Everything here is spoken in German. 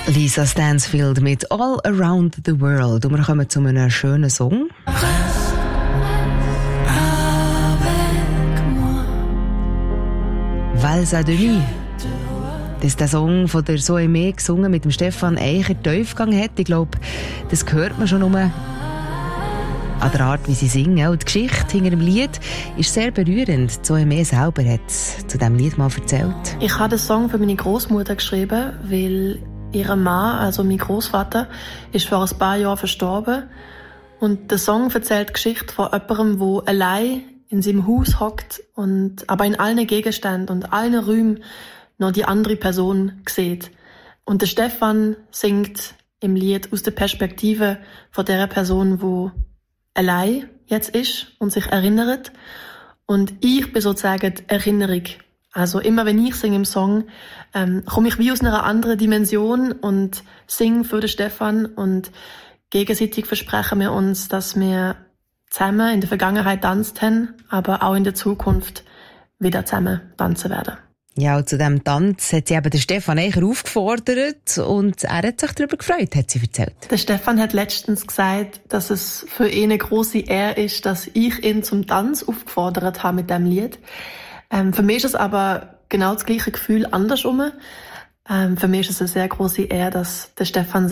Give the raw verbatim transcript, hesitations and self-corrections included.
Lisa Stansfield mit All Around the World. Und wir kommen zu einem schönen Song. Valsa de Nuit. Das ist der Song von der So Aimé gesungen mit dem Stefan Eicher Tiefgang hat. Ich glaube, das hört man schon nur an der Art, wie sie singen. Und die Geschichte hinter dem Lied ist sehr berührend. So Aimé selber hat zu diesem Lied mal erzählt. Ich habe den Song für meine Großmutter geschrieben, weil ihr Mann, also mein Großvater, ist vor ein paar Jahren verstorben. Und der Song erzählt die Geschichte von jemandem, der allein in seinem Haus hockt und aber in allen Gegenständen und allen Räumen noch die andere Person sieht. Und der Stefan singt im Lied aus der Perspektive von der Person, die allein jetzt ist und sich erinnert. Und ich bin sozusagen die Erinnerung. Also immer wenn ich singe im Song, ähm, komme ich wie aus einer anderen Dimension und singe für den Stefan. Und gegenseitig versprechen wir uns, dass wir zusammen in der Vergangenheit tanzt haben, aber auch in der Zukunft wieder zusammen tanzen werden. Ja, und zu diesem Tanz hat sie eben den Stefan Eicher aufgefordert und er hat sich darüber gefreut, hat sie erzählt. Der Stefan hat letztens gesagt, dass es für ihn eine grosse Ehre ist, dass ich ihn zum Tanz aufgefordert habe mit diesem Lied. Ähm, für mich ist es aber genau das gleiche Gefühl andersrum. Ähm, für mich ist es eine sehr grosse Ehre, dass der Stefan